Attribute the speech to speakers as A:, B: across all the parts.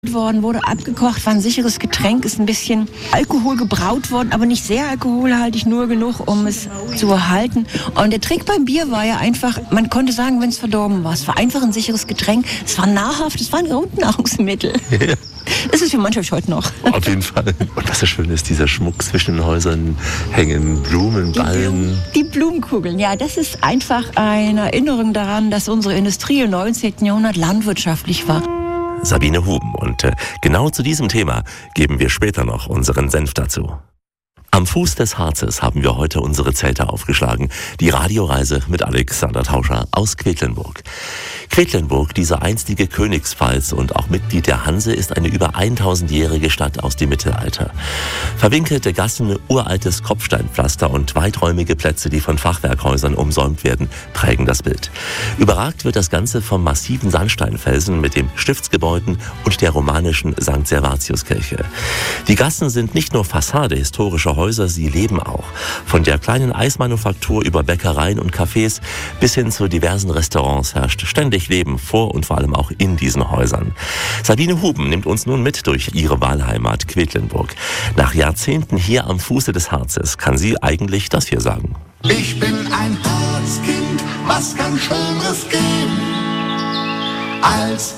A: worden, wurde abgekocht, war ein sicheres Getränk, ist ein bisschen Alkohol gebraut worden, aber nicht sehr alkoholhaltig, nur genug, um es zu erhalten. Und der Trick beim Bier war ja einfach, man konnte sagen, wenn es verdorben war. Es war einfach ein sicheres Getränk, es war nahrhaft, es war ein Grundnahrungsmittel. Ja. Das ist für manche heute noch.
B: Auf jeden Fall. Und was so schön ist, dieser Schmuck zwischen den Häusern hängen, Blumen, Ballen.
A: Die Blumenkugeln, ja, das ist einfach eine Erinnerung daran, dass unsere Industrie im 19. Jahrhundert landwirtschaftlich war.
B: Sabine Huben. Und genau zu diesem Thema geben wir später noch unseren Senf dazu. Am Fuß des Harzes haben wir heute unsere Zelte aufgeschlagen. Die Radioreise mit Alexander Tauscher aus Quedlinburg. Quedlinburg, diese einstige Königspfalz und auch Mitglied der Hanse, ist eine über 1000-jährige Stadt aus dem Mittelalter. Verwinkelte Gassen, uraltes Kopfsteinpflaster und weiträumige Plätze, die von Fachwerkhäusern umsäumt werden, prägen das Bild. Überragt wird das Ganze vom massiven Sandsteinfelsen mit dem Stiftsgebäuden und der romanischen St. Servatiuskirche. Die Gassen sind nicht nur Fassade historischer Häuser, sie leben auch. Von der kleinen Eismanufaktur über Bäckereien und Cafés bis hin zu diversen Restaurants herrscht ständig Leben vor und vor allem auch in diesen Häusern. Sabine Huben nimmt uns nun mit durch ihre Wahlheimat Quedlinburg. Nach Jahrzehnten hier am Fuße des Harzes kann sie eigentlich das hier sagen.
C: Ich bin ein Harzkind, was kann Schöneres geben, als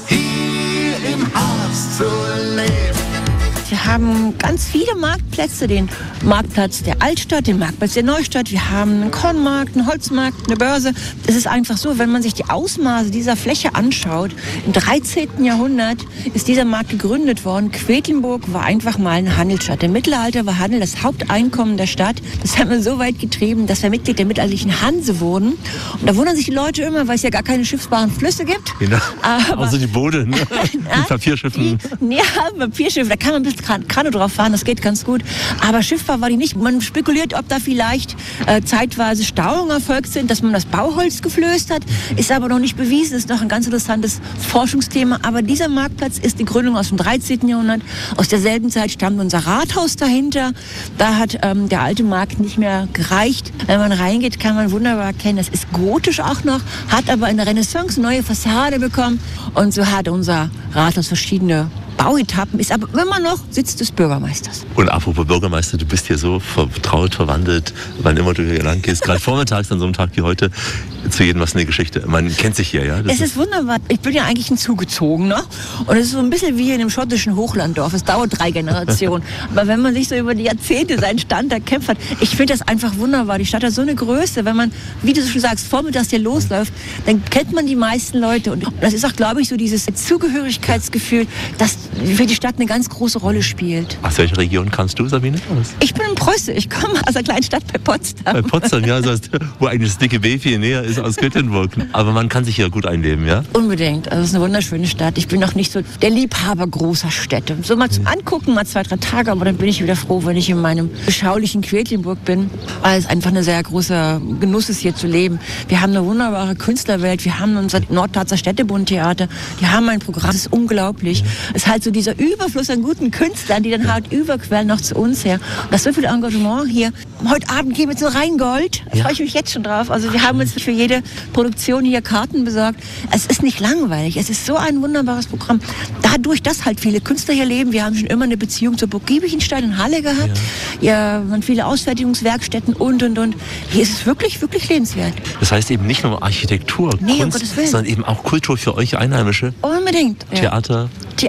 C: hier im Harz zu leben.
A: Wir haben ganz viele Marktplätze, den Marktplatz der Altstadt, den Marktplatz der Neustadt. Wir haben einen Kornmarkt, einen Holzmarkt, eine Börse. Es ist einfach so, wenn man sich die Ausmaße dieser Fläche anschaut, im 13. Jahrhundert ist dieser Markt gegründet worden. Quedlinburg war einfach mal eine Handelsstadt. Im Mittelalter war Handel das Haupteinkommen der Stadt. Das haben wir so weit getrieben, dass wir Mitglied der mittelalterlichen Hanse wurden. Und da wundern sich die Leute immer, weil es ja gar keine schiffbaren Flüsse gibt.
B: Genau. Also die Boote, ne? Die Papierschiffen.
A: Ja, Papierschiffe, da kann man ein bisschen Kanu drauf fahren, das geht ganz gut. Aber schiffbar war die nicht. Man spekuliert, ob da vielleicht zeitweise Stauungen erfolgt sind, dass man das Bauholz geflößt hat. Ist aber noch nicht bewiesen, ist noch ein ganz interessantes Forschungsthema. Aber dieser Marktplatz ist die Gründung aus dem 13. Jahrhundert. Aus derselben Zeit stammt unser Rathaus dahinter. Da hat der alte Markt nicht mehr gereicht. Wenn man reingeht, kann man wunderbar erkennen, das ist gotisch auch noch, hat aber in der Renaissance eine neue Fassade bekommen. Und so hat unser Rathaus verschiedene Bauetappen, ist aber immer noch Sitz des Bürgermeisters.
B: Und apropos Bürgermeister, du bist hier so vertraut, verwandelt, wann immer du hier lang gehst, gerade vormittags an so einem Tag wie heute, zu jedem was eine Geschichte. Man kennt sich hier, ja?
A: Es ist wunderbar. Ich bin ja eigentlich ein Zugezogener und es ist so ein bisschen wie in einem schottischen Hochlanddorf. Es dauert 3 Generationen. Aber wenn man sich so über die Jahrzehnte seinen Stand erkämpft hat, ich finde das einfach wunderbar. Die Stadt hat so eine Größe. Wenn man, wie du schon sagst, vormittags hier losläuft, dann kennt man die meisten Leute. Und das ist auch, glaube ich, so dieses Zugehörigkeitsgefühl, das für die Stadt eine ganz große Rolle spielt.
B: Aus welcher Region kannst du, Sabine?
A: Ich bin in Preußen. Ich komme aus einer kleinen Stadt bei Potsdam.
B: Bei Potsdam, ja, das heißt, wo eigentlich das dicke B viel näher ist aus Quedlinburg. Aber man kann sich hier gut einleben, ja?
A: Unbedingt. Also es ist eine wunderschöne Stadt. Ich bin noch nicht so der Liebhaber großer Städte. So mal zum Angucken, mal 2, 3 Tage, aber dann bin ich wieder froh, wenn ich in meinem beschaulichen Quedlinburg bin, weil es einfach ein sehr großer Genuss ist, hier zu leben. Wir haben eine wunderbare Künstlerwelt. Wir haben unser Nordharzer Städtebundtheater. Die haben ein Programm, das ist unglaublich. Es ist halt so dieser Überfluss an guten Künstlern, die dann halt überquellen noch zu uns her. Und das ist so viel Engagement hier. Heute Abend gehen wir zu Rheingold. Da freue ich mich jetzt schon drauf. Also wir haben uns für jede Produktion hier Karten besorgt. Es ist nicht langweilig. Es ist so ein wunderbares Programm. Dadurch, dass halt viele Künstler hier leben, wir haben schon immer eine Beziehung zur Burg Giebichenstein in Halle gehabt. Ja, man viele Ausfertigungswerkstätten und. Hier ist es wirklich, wirklich lebenswert.
B: Das heißt eben nicht nur Architektur, Kunst, sondern eben auch Kultur für euch Einheimische.
A: Unbedingt.
B: Theater,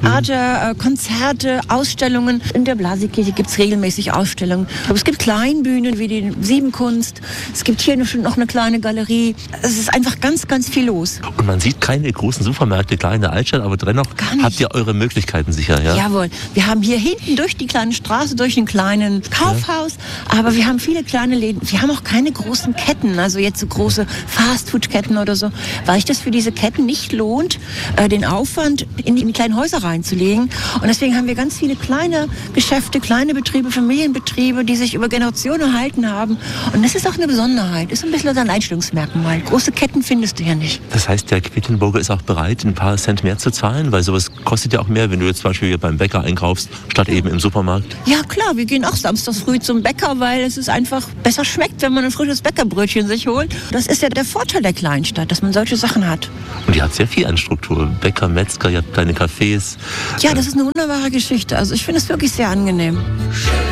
A: Konzerte, Ausstellungen. In der Blasikirche gibt es regelmäßig Ausstellungen. Aber es gibt Kleinbühnen wie die Siebenkunst. Es gibt hier noch eine kleine Galerie. Es ist einfach ganz, ganz viel los.
B: Und man sieht keine großen Supermärkte, klar in der Altstadt, aber dennoch habt ihr eure Möglichkeiten sicher, ja?
A: Jawohl. Wir haben hier hinten durch die kleine Straße, durch ein kleines Kaufhaus, aber wir haben viele kleine Läden. Wir haben auch keine großen Ketten, also jetzt so große Fastfood-Ketten oder so, weil sich das für diese Ketten nicht lohnt, den Aufwand in die kleinen Häuser reinzulegen. Und deswegen haben wir ganz viele kleine Geschäfte, kleine Betriebe, Familienbetriebe, die sich über Generationen erhalten haben. Und das ist auch eine Besonderheit. Ist ein bisschen ein Einstellungsmerkmal. Große Ketten findest du ja nicht.
B: Das heißt, der Quedlinburger ist auch bereit, ein paar Cent mehr zu zahlen? Weil sowas kostet ja auch mehr, wenn du jetzt zum Beispiel hier beim Bäcker einkaufst, statt eben im Supermarkt.
A: Ja klar, wir gehen auch samstags früh zum Bäcker, weil es ist einfach besser schmeckt, wenn man ein frisches Bäckerbrötchen sich holt. Das ist ja der Vorteil der Kleinstadt, dass man solche Sachen hat.
B: Und ihr habt sehr viel an Struktur. Bäcker, Metzger, ihr habt kleine Cafés, das?
A: Ja, das ist eine wunderbare Geschichte. Also ich finde es wirklich sehr angenehm.